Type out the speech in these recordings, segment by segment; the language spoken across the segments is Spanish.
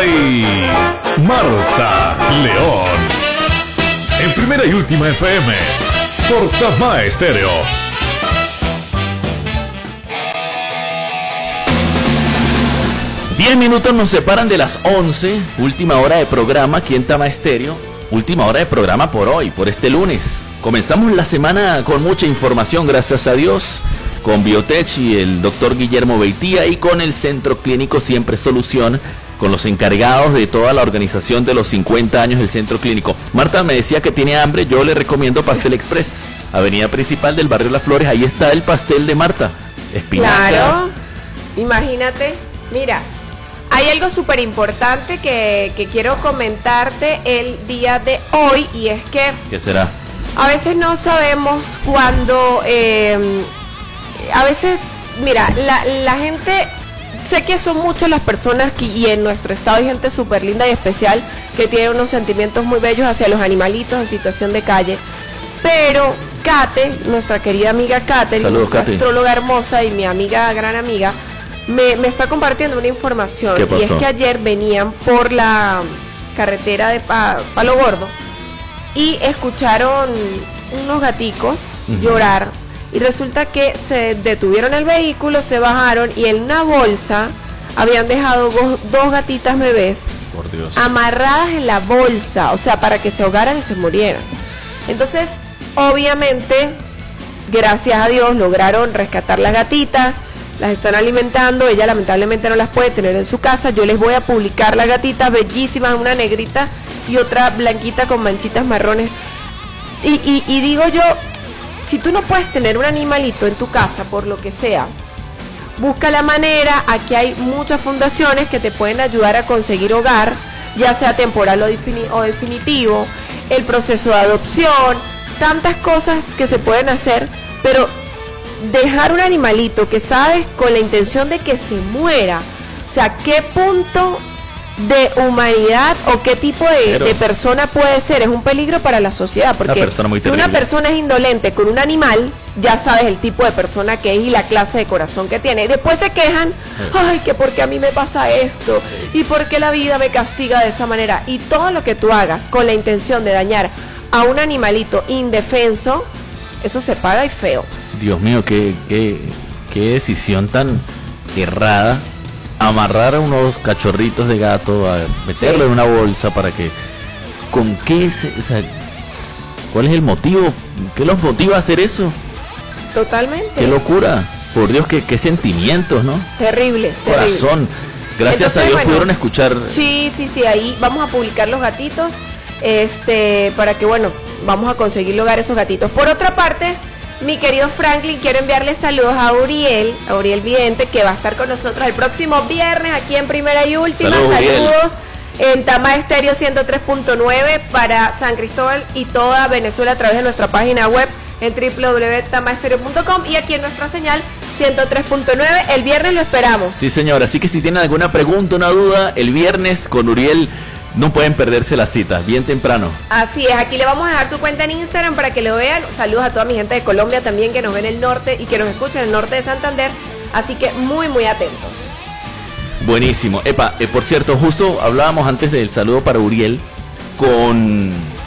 y Marta León. En Primera y Última FM, por Tama Estéreo. Diez minutos nos separan de las 11, última hora de programa aquí en Tama Estéreo, última hora de programa por hoy, por este lunes. Comenzamos la semana con mucha información, gracias a Dios, con Biotech y el doctor Guillermo Beitía y con el Centro Clínico Siempre Solución, con los encargados de toda la organización de los 50 años del Centro Clínico. Marta me decía que tiene hambre, yo le recomiendo Pastel Express, avenida principal del barrio Las Flores, ahí está el pastel de Marta, espinaca. Claro, imagínate, mira. Hay algo súper importante que quiero comentarte el día de hoy y es que... ¿Qué será? A veces no sabemos cuándo... a veces, mira, la gente... Sé que son muchas las personas que, y en nuestro estado hay gente súper linda y especial que tiene unos sentimientos muy bellos hacia los animalitos en situación de calle. Pero Kate, nuestra querida amiga Kate, Saludos, la astróloga hermosa y mi amiga, gran amiga, me está compartiendo una información. ¿Qué pasó? Y es que ayer venían por la carretera de Palo Gordo y escucharon unos gaticos llorar y resulta que se detuvieron el vehículo, se bajaron y en una bolsa habían dejado dos gatitas bebés. Por Dios. Amarradas en la bolsa, o sea, para que se ahogaran y se murieran. Entonces, obviamente, gracias a Dios lograron rescatar las gatitas. Las están alimentando, ella lamentablemente no las puede tener en su casa. Yo les voy a publicar las gatitas bellísimas, una negrita y otra blanquita con manchitas marrones. Y digo yo, si tú no puedes tener un animalito en tu casa, por lo que sea, busca la manera. Aquí hay muchas fundaciones que te pueden ayudar a conseguir hogar, ya sea temporal o definitivo, el proceso de adopción, tantas cosas que se pueden hacer, pero dejar un animalito que sabes con la intención de que se muera, o sea, ¿qué punto de humanidad o qué tipo de persona puede ser? Es un peligro para la sociedad, porque si una persona es indolente con un animal, ya sabes el tipo de persona que es y la clase de corazón que tiene. Y después se quejan, ay, que porque a mí me pasa esto, y porque la vida me castiga de esa manera. Y todo lo que tú hagas con la intención de dañar a un animalito indefenso, eso se paga y feo. Dios mío, qué decisión tan errada. Amarrar a unos cachorritos de gato, a meterlo en una bolsa para que... ¿Con qué? O sea, ¿cuál es el motivo? ¿Qué los motiva a hacer eso? Totalmente. ¡Qué locura! Por Dios, qué sentimientos, ¿no? Terrible, corazón. Gracias. Entonces, a Dios, bueno, pudieron escuchar. Sí, ahí vamos a publicar los gatitos, para que, bueno, vamos a conseguir lograr esos gatitos. Por otra parte, mi querido Franklin, quiero enviarle saludos a Uriel Vidente, que va a estar con nosotros el próximo viernes aquí en Primera y Última. Saludos en Tama Estéreo 103.9 para San Cristóbal y toda Venezuela a través de nuestra página web en www.tamaestereo.com y aquí en nuestra señal 103.9. El viernes lo esperamos. Sí, señor, así que si tienen alguna pregunta, una duda, el viernes con Uriel no pueden perderse la cita, bien temprano. Así es, aquí le vamos a dejar su cuenta en Instagram para que lo vean. Saludos a toda mi gente de Colombia también que nos ven en el norte y que nos escuchan en el norte de Santander. Así que muy, muy atentos. Buenísimo. Por cierto, justo hablábamos antes del saludo para Uriel con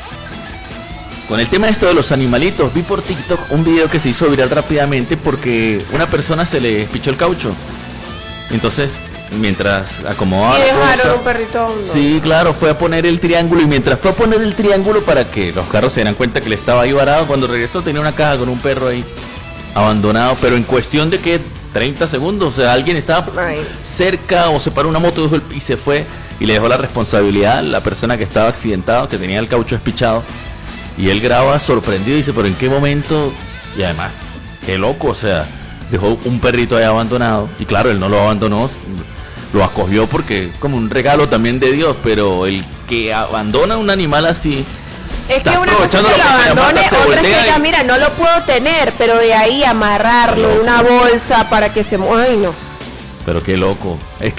el tema de esto de los animalitos. Vi por TikTok un video que se hizo viral rápidamente porque una persona se le pichó el caucho. Entonces, mientras acomodaba y dejaron un perrito. No. Sí, claro, fue a poner el triángulo y mientras fue a poner el triángulo para que los carros se dieran cuenta que le estaba ahí varado, cuando regresó tenía una caja con un perro ahí abandonado, pero en cuestión de que 30 segundos, o sea, alguien estaba cerca o se paró una moto y se fue y le dejó la responsabilidad a la persona que estaba accidentado, que tenía el caucho espichado, y él graba sorprendido y dice, pero ¿en qué momento? Y además, qué loco, o sea, dejó un perrito ahí abandonado y claro, él no lo abandonó, lo acogió porque como un regalo también de Dios, pero el que abandona un animal así, es que una cosa es que lo abandone, otra es que diga, mira, no lo puedo tener, pero de ahí amarrarlo en una bolsa para que se mueva, no. Pero qué loco. Es